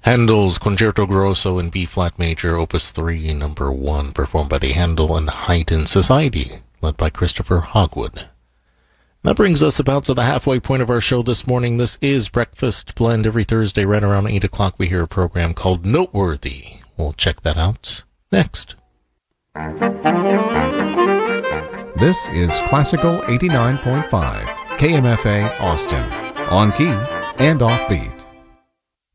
Handel's Concerto Grosso in B-flat major, Opus 3, number 1, performed by the Handel and Haydn Society, led by Christopher Hogwood. That brings us about to the halfway point of our show this morning. This is Breakfast Blend. Every Thursday right around 8 o'clock we hear a program called Noteworthy. We'll check that out next. This is Classical 89.5, KMFA Austin, on key and offbeat.